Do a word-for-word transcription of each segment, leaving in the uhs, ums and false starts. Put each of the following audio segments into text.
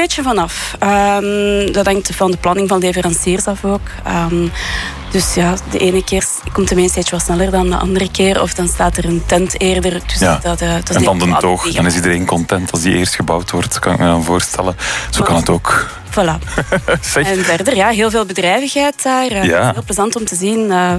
beetje vanaf. Um, dat hangt van de planning van leveranciers af ook. Um, dus ja, de ene keer komt de mainstage wat sneller dan de andere keer. Of dan staat er een tent eerder. Dus ja. dat, uh, dat en dan de toog. Dan is iedereen content als die eerst gebouwd wordt. Kan ik me dan voorstellen. Zo maar, kan het ook. Voilà. En verder, ja, heel veel bedrijvigheid daar. Uh, ja. Heel plezant om te zien. Uh,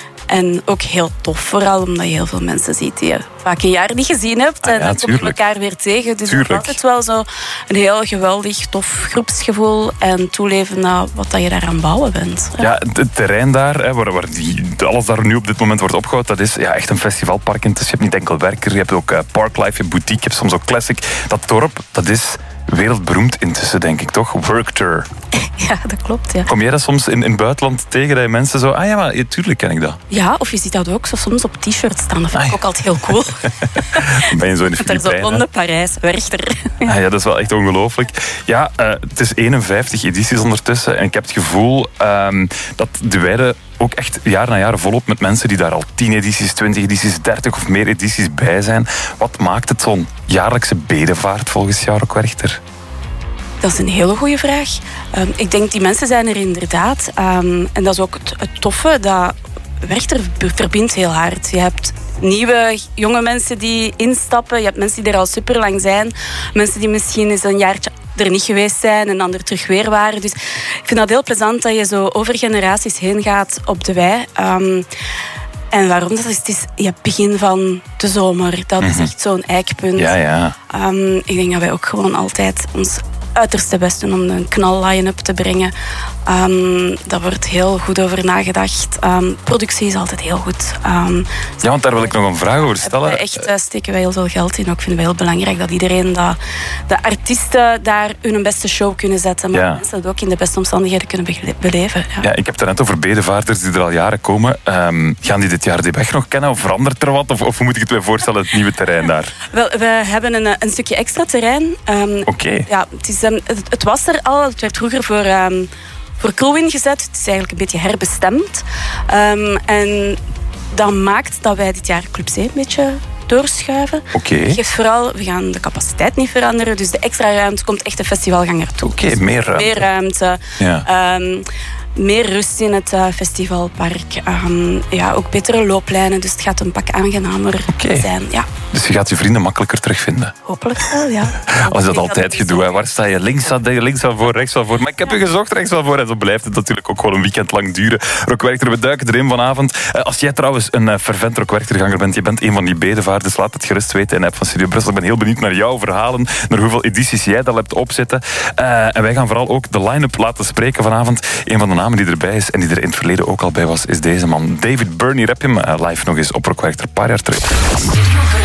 En ook heel tof, vooral omdat je heel veel mensen ziet die je vaak een jaar niet gezien hebt. Ah, ja, en dan kom je elkaar weer tegen. Dus het is altijd wel zo een heel geweldig, tof groepsgevoel en toeleven naar wat je daar aan het bouwen bent. Ja, ja het terrein daar, hè, waar, waar die, alles daar nu op dit moment wordt opgebouwd, dat is ja, echt een festivalpark intussen. Je hebt niet enkel werker, je hebt ook uh, parklife, je hebt boutique, je hebt soms ook classic. Dat dorp, dat is wereldberoemd intussen, denk ik, toch? Workter. Ja, dat klopt, ja. Kom jij dat soms in, in het buitenland tegen, dat je mensen zo... Ah ja, maar tuurlijk ken ik dat. Ja, of je ziet dat ook zo soms op t-shirts staan. Dat vind ik ah, ja. ook altijd heel cool. Ben je zo in de Filipijnen? Daar zo Londen, Parijs, Werchter. Ah, ja, dat is wel echt ongelooflijk. Ja, uh, het is eenenvijftig edities ondertussen. En ik heb het gevoel um, dat de Weide ook echt jaar na jaar volop met mensen die daar al tien edities, twintig edities, dertig of meer edities bij zijn. Wat maakt het zo'n jaarlijkse bedevaart volgens jou ook, Werchter? Dat is een hele goede vraag. Um, ik denk, die mensen zijn er inderdaad. Um, en dat is ook het, het toffe, dat Werchter verbindt heel hard. Je hebt nieuwe, jonge mensen die instappen. Je hebt mensen die er al super lang zijn. Mensen die misschien eens een jaartje er niet geweest zijn en dan er terug weer waren. Dus ik vind dat heel plezant dat je zo over generaties heen gaat op de wei. Um, En waarom dat is, het is ja, begin van de zomer. Dat is echt zo'n eikpunt. Ja, ja. Um, ik denk dat wij ook gewoon altijd ons uiterste best doen om een knal line-up te brengen. Um, daar wordt heel goed over nagedacht. Um, productie is altijd heel goed. Um, ja, want daar wil ik nog een vraag over stellen. Wij echt uh, steken wij heel veel geld in. Ook vinden wij heel belangrijk dat iedereen, dat de artiesten daar hun beste show kunnen zetten. Maar ja. mensen dat ook in de beste omstandigheden kunnen beleven. Ja, ja ik heb het net over bedevaarters die er al jaren komen. Um, gaan die dit jaar die weg nog kennen? Of verandert er wat? Of, of hoe moet ik het me voorstellen, het nieuwe terrein daar? Wel, we hebben een, een stukje extra terrein. Um, Oké. Okay. Ja, het, is, um, het, het was er al. Het werd vroeger voor... Um, voor crew ingezet. Het is eigenlijk een beetje herbestemd. Um, en dat maakt dat wij dit jaar Club C een beetje doorschuiven. Oké. Okay. Het geeft vooral, we gaan de capaciteit niet veranderen, dus de extra ruimte komt echt de festivalganger toe. Oké, okay, meer ruimte. Meer ruimte. Ja. Um, meer rust in het uh, festivalpark. Um, ja, ook betere looplijnen, dus het gaat een pak aangenamer okay. zijn. Ja. Dus je gaat je vrienden makkelijker terugvinden? Hopelijk wel, ja. Als dat altijd gedoe, hè. Waar sta je? Links van links van voor, rechts van voor. Maar ik heb ja. je gezocht, rechts van voor. En zo blijft het natuurlijk ook gewoon een weekend lang duren. Rockwerchter, we duiken erin vanavond. Als jij trouwens een fervent Rockwerchterganger bent, je bent een van die bedevaarders, laat het gerust weten in de app van Studio Brussel. Ik ben heel benieuwd naar jouw verhalen, naar hoeveel edities jij dat hebt opzitten. Uh, en wij gaan vooral ook de line-up laten spreken vanavond. Een van de namen die erbij is en die er in het verleden ook al bij was, is deze man. David Burney, rap hem uh, live nog eens op Rockwerchter, een paar jaar terug.